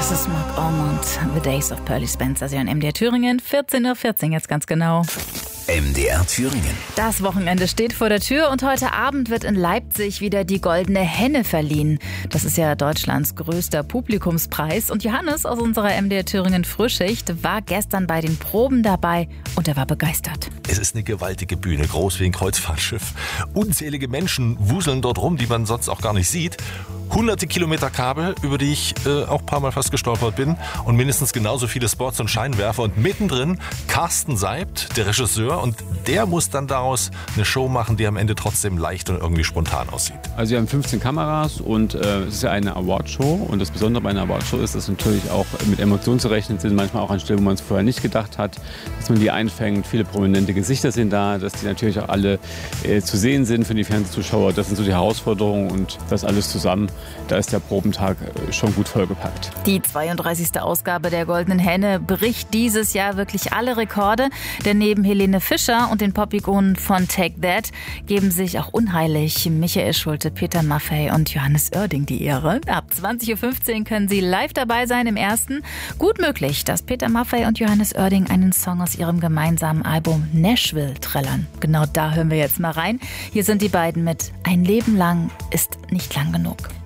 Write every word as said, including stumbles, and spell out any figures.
Das ist Mark Ormond, The Days of Pearly Spencer. Sie hören M D R Thüringen, vierzehn Uhr vierzehn jetzt ganz genau. M D R Thüringen. Das Wochenende steht vor der Tür und heute Abend wird in Leipzig wieder die Goldene Henne verliehen. Das ist ja Deutschlands größter Publikumspreis. Und Johannes aus unserer M D R Thüringen Frühschicht war gestern bei den Proben dabei und er war begeistert. Es ist eine gewaltige Bühne, groß wie ein Kreuzfahrtschiff. Unzählige Menschen wuseln dort rum, die man sonst auch gar nicht sieht. Hunderte Kilometer Kabel, über die ich äh, auch ein paar Mal fast gestolpert bin. Und mindestens genauso viele Spots und Scheinwerfer. Und mittendrin Carsten Seibt, der Regisseur. Und der muss dann daraus eine Show machen, die am Ende trotzdem leicht und irgendwie spontan aussieht. Also wir haben fünfzehn Kameras und äh, es ist ja eine Awardshow. Und das Besondere bei einer Awardshow ist, dass natürlich auch mit Emotionen zu rechnen sind. Manchmal auch an Stellen, wo man es vorher nicht gedacht hat, dass man die einfängt. Viele prominente Gesichter sind da, dass die natürlich auch alle äh, zu sehen sind für die Fernsehzuschauer. Das sind so die Herausforderungen und das alles zusammen. Da ist der Probentag schon gut vollgepackt. Die zweiunddreißigste Ausgabe der Goldenen Henne bricht dieses Jahr wirklich alle Rekorde. Denn neben Helene Fischer und den Pop-Ikonen von Take That geben sich auch unheilig Michael Schulte, Peter Maffay und Johannes Oerding die Ehre. Ab zwanzig Uhr fünfzehn können Sie live dabei sein im ersten. Gut möglich, dass Peter Maffay und Johannes Oerding einen Song aus ihrem gemeinsamen Album Nashville trällern. Genau da hören wir jetzt mal rein. Hier sind die beiden mit Ein Leben lang ist nicht lang genug.